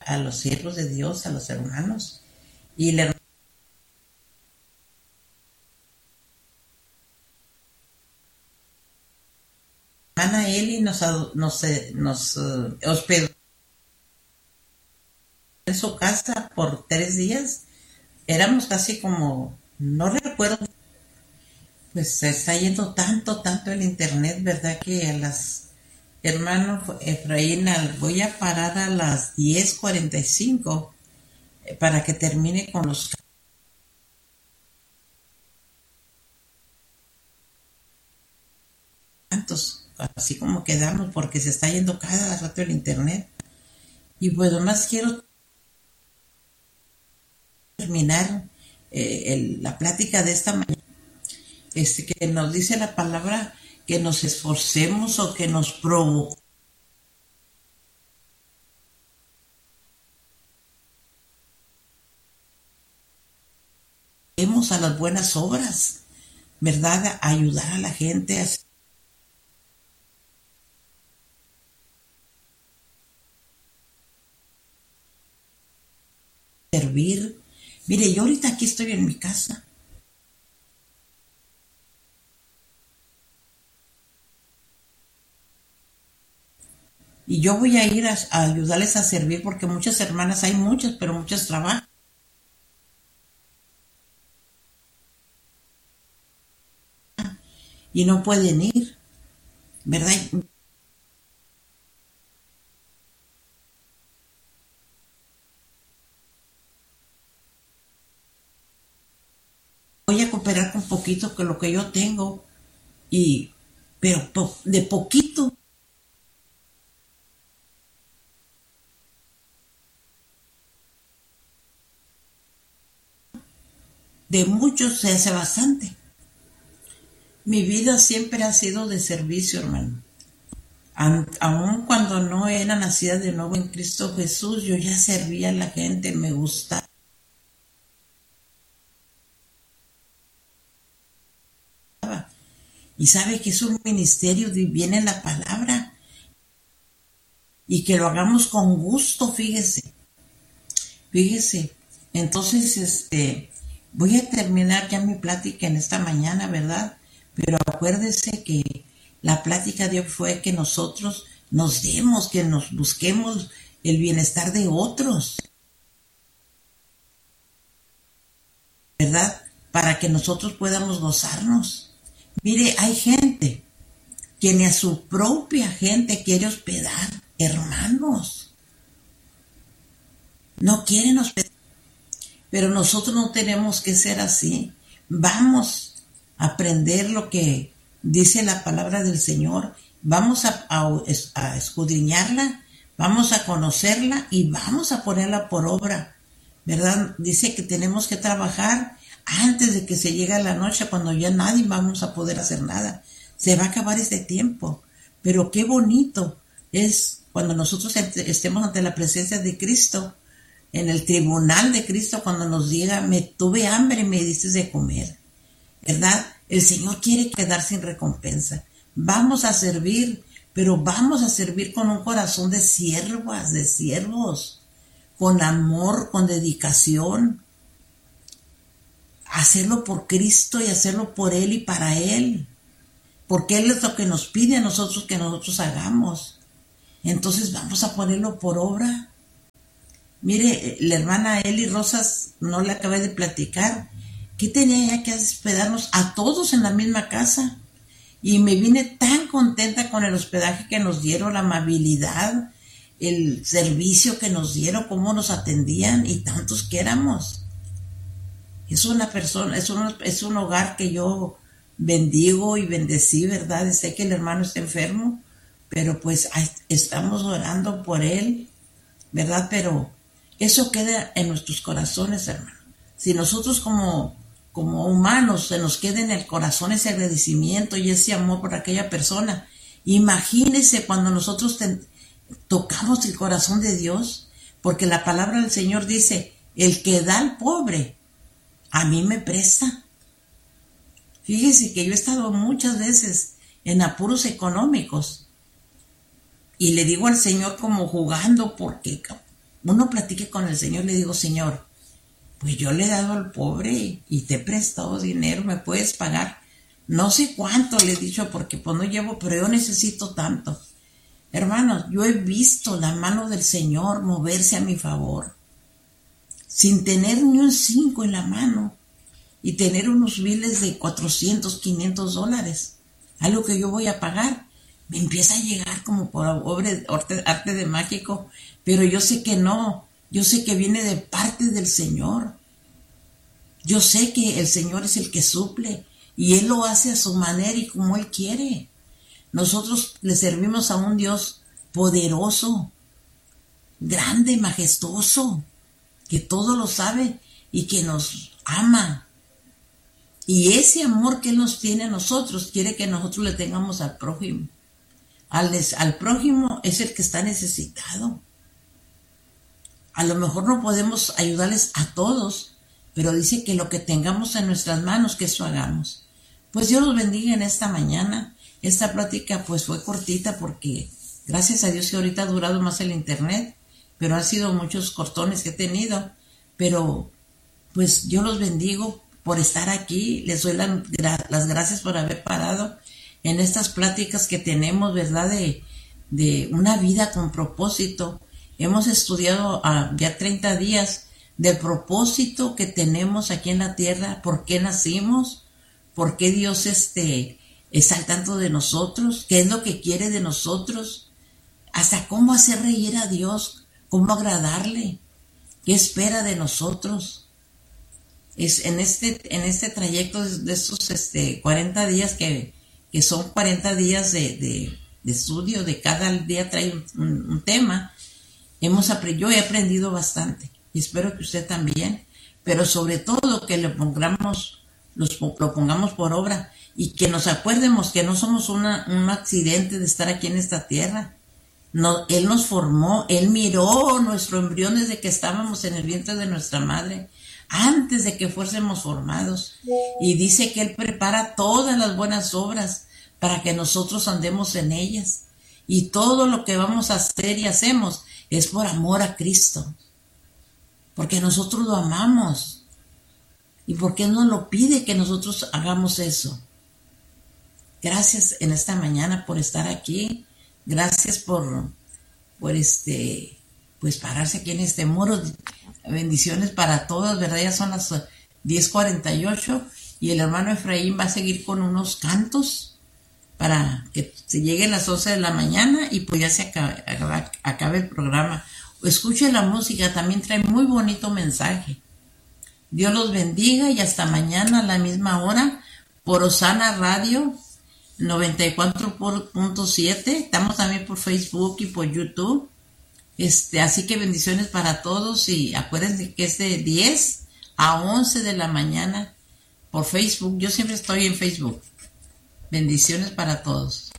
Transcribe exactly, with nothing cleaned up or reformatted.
a los siervos de Dios, a los hermanos. Y la hermana Eli nos, nos, nos uh, hospedó en su casa por tres días. Éramos casi como, no recuerdo, pues se está yendo tanto, tanto el internet, ¿verdad? Que a las hermanos Efraín, voy a parar a las diez cuarenta y cinco para que termine con los cantos, así como quedamos, porque se está yendo cada rato el internet. Y bueno, más quiero terminar eh, el, la plática de esta mañana, este, que nos dice la palabra que nos esforcemos o que nos provoquemos a las buenas obras, ¿verdad? A ayudar a la gente a servir. Mire, yo ahorita aquí estoy en mi casa. Y yo voy a ir a, a ayudarles a servir porque muchas hermanas, hay muchas, pero muchas trabajan. Y no pueden ir, ¿verdad? Voy a cooperar con poquito que lo que yo tengo, y pero po, de poquito. De muchos se hace bastante. Mi vida siempre ha sido de servicio, hermano. Aun cuando no era nacida de nuevo en Cristo Jesús, yo ya servía a la gente, me gustaba. Y sabe que es un ministerio, viene la palabra, y que lo hagamos con gusto, fíjese. Fíjese. Entonces, este, voy a terminar ya mi plática en esta mañana, ¿verdad? Pero acuérdese que la plática de hoy fue que nosotros nos demos, que nos busquemos el bienestar de otros, ¿verdad? Para que nosotros podamos gozarnos. Mire, hay gente que ni a su propia gente quiere hospedar, hermanos. No quieren hospedar. Pero nosotros no tenemos que ser así. Vamos a aprender lo que dice la palabra del Señor. Vamos a, a, a escudriñarla, vamos a conocerla y vamos a ponerla por obra, ¿verdad? Dice que tenemos que trabajar antes de que se llegue la noche, cuando ya nadie vamos a poder hacer nada. Se va a acabar este tiempo. Pero qué bonito es cuando nosotros estemos ante la presencia de Cristo, en el tribunal de Cristo, cuando nos diga, me tuve hambre y me diste de comer, ¿verdad? El Señor quiere quedar sin recompensa. Vamos a servir, pero vamos a servir con un corazón de siervas, de siervos, con amor, con dedicación. Hacerlo por Cristo y hacerlo por Él y para Él, porque Él es lo que nos pide a nosotros que nosotros hagamos. Entonces vamos a ponerlo por obra. Mire, la hermana Eli Rosas, no le acabé de platicar, que tenía ya que hospedarnos a todos en la misma casa, y me vine tan contenta con el hospedaje que nos dieron, la amabilidad, el servicio que nos dieron, cómo nos atendían, y tantos que éramos. Es una persona, es un, es un hogar que yo bendigo y bendecí, ¿verdad? Y sé que el hermano está enfermo, pero pues estamos orando por él, ¿verdad? Pero eso queda en nuestros corazones, hermano. Si nosotros como, como humanos se nos queda en el corazón ese agradecimiento y ese amor por aquella persona, imagínese cuando nosotros te, tocamos el corazón de Dios, porque la palabra del Señor dice, el que da al pobre, a mí me presta. Fíjese que yo he estado muchas veces en apuros económicos y le digo al Señor como jugando, porque uno platique con el Señor, le digo, Señor, pues yo le he dado al pobre y te he prestado dinero, ¿me puedes pagar? No sé cuánto le he dicho porque pues no llevo, pero yo necesito tanto. Hermanos, yo he visto la mano del Señor moverse a mi favor, sin tener ni un cinco en la mano y tener unos biles de cuatrocientos, quinientos dólares, algo que yo voy a pagar. Me empieza a llegar como por obra, arte de mágico, pero yo sé que no, yo sé que viene de parte del Señor. Yo sé que el Señor es el que suple y Él lo hace a su manera y como Él quiere. Nosotros le servimos a un Dios poderoso, grande, majestuoso, que todo lo sabe y que nos ama. Y ese amor que Él nos tiene a nosotros, quiere que nosotros le tengamos al prójimo. Al, al prójimo es el que está necesitado. A lo mejor no podemos ayudarles a todos, pero dice que lo que tengamos en nuestras manos, que eso hagamos. Pues Dios los bendiga en esta mañana. Esta plática pues fue cortita porque gracias a Dios que ahorita ha durado más el internet, pero han sido muchos cortones que he tenido. Pero pues yo los bendigo por estar aquí. Les doy la, las gracias por haber parado en estas pláticas que tenemos, ¿verdad? De, de una vida con propósito. Hemos estudiado uh, ya treinta días del propósito que tenemos aquí en la tierra, por qué nacimos, por qué Dios este, está al tanto de nosotros, qué es lo que quiere de nosotros, hasta cómo hacer reír a Dios, cómo agradarle, qué espera de nosotros. Es en este, en este trayecto de estos este, cuarenta días que que son cuarenta días de, de, de estudio, de cada día trae un, un, un tema. Hemos aprendido, yo he aprendido bastante y espero que usted también, pero sobre todo que lo pongamos, los, lo pongamos por obra y que nos acuerdemos que no somos una, un accidente de estar aquí en esta tierra. No, Él nos formó, Él miró nuestro embrión desde que estábamos en el vientre de nuestra madre, antes de que fuésemos formados, y dice que Él prepara todas las buenas obras para que nosotros andemos en ellas, y todo lo que vamos a hacer y hacemos es por amor a Cristo, porque nosotros lo amamos, y porque Él nos lo pide que nosotros hagamos eso. Gracias en esta mañana por estar aquí, gracias por, por este, pues pararse aquí en este muro. Bendiciones para todos, ¿verdad? Ya son las diez cuarenta y ocho y el hermano Efraín va a seguir con unos cantos para que se lleguen las once de la mañana y pues ya se acabe, acabe, acabe el programa. Escuche la música, también trae muy bonito mensaje. Dios los bendiga y hasta mañana a la misma hora por Osana Radio noventa y cuatro punto siete. Estamos también por Facebook y por YouTube. Este, así que bendiciones para todos y acuérdense que es de diez a once de la mañana por Facebook. Yo siempre estoy en Facebook. Bendiciones para todos.